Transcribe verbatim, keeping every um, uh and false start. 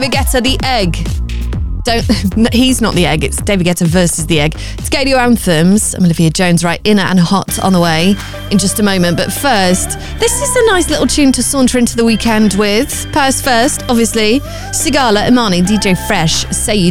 David Guetta, The Egg. Don't, he's not the egg, it's David Guetta versus the egg. It's Gadio Anthems. I'm Olivia Jones, right in and hot on the way in just a moment. But first, this is a nice little tune to saunter into the weekend with. Paris first, obviously. Sigala, Imani, D J Fresh, Say You